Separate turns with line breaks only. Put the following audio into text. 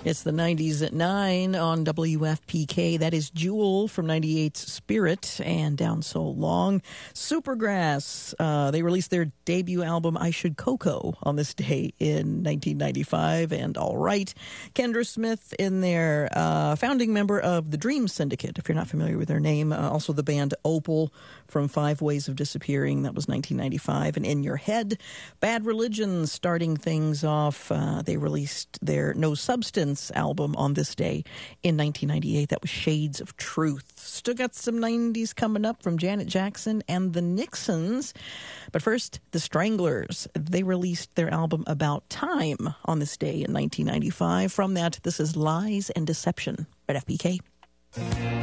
It's the 90s at 9 on WFPK. That is Jewel from 98's Spirit and Down So Long. Supergrass, they released their debut album, I Should Coco, on this day in 1995. And All Right, Kendra Smith in their founding member of the Dream Syndicate, if you're not familiar with their name. Also the band Opal from Five Ways of Disappearing, that was 1995. And In Your Head, Bad Religion starting things off. They released their No Substance album on this day in 1998. That was Shades of Truth. Still got some 90s coming up from Janet Jackson and the Nixons. But first, the Stranglers. They released their album About Time on this day in 1995. From that, this is Lies and Deception at FPK.